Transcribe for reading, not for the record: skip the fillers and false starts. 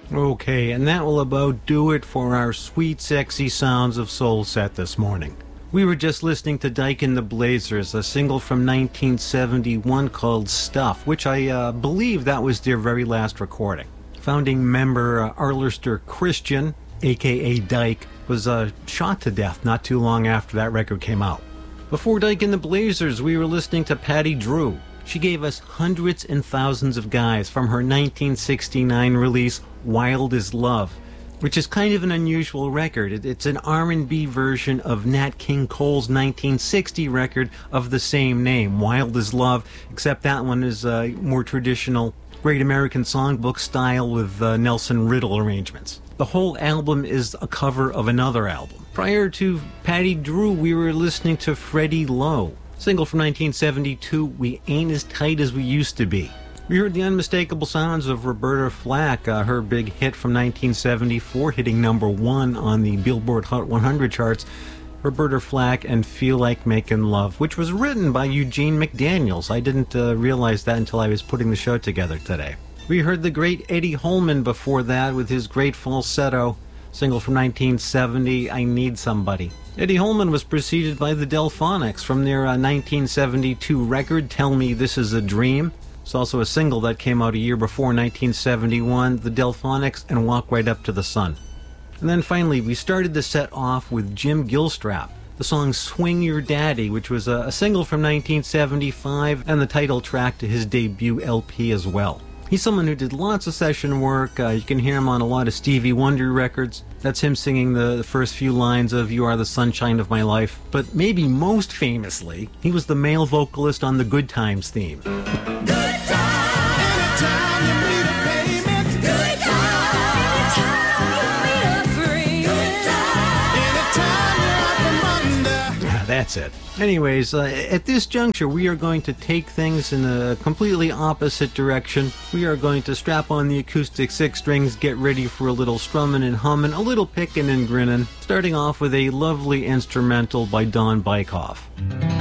Okay, and that will about do it for our sweet, sexy sounds of soul set this morning. We were just listening to Dyke and the Blazers, a single from 1971 called Stuff, which I believe that was their very last recording. Founding member Arlister Christian, a.k.a. Dyke, was shot to death not too long after that record came out. Before Dyke and the Blazers, we were listening to Patty Drew. She gave us Hundreds and Thousands of Guys from her 1969 release, Wild Is Love, which is kind of an unusual record. It's an R&B version of Nat King Cole's 1960 record of the same name, Wild Is Love, except that one is more traditional Great American Songbook style with Nelson Riddle arrangements. The whole album is a cover of another album. Prior to Patty Drew, we were listening to Freddie Lowe. Single from 1972, We Ain't As Tight As We Used To Be. We heard the unmistakable sounds of Roberta Flack, her big hit from 1974, hitting number 1 on the Billboard Hot 100 charts. Roberta Flack and Feel Like Making Love, which was written by Eugene McDaniels. I didn't realize that until I was putting the show together today. We heard the great Eddie Holman before that with his great falsetto. Single from 1970, I Need Somebody. Eddie Holman was preceded by the Delphonics from their 1972 record, Tell Me This Is a Dream. It's also a single that came out a year before, 1971, the Delphonics and Walk Right Up to the Sun. And then finally, we started the set off with Jim Gilstrap, the song Swing Your Daddy, which was a single from 1975 and the title track to his debut LP as well. He's someone who did lots of session work. You can hear him on a lot of Stevie Wonder records. That's him singing the first few lines of You Are the Sunshine of My Life. But maybe most famously, he was the male vocalist on the Good Times theme. That's it. Anyways, at this juncture, we are going to take things in a completely opposite direction. We are going to strap on the acoustic 6 strings, get ready for a little strumming and humming, a little picking and grinning, starting off with a lovely instrumental by Don Bykoff.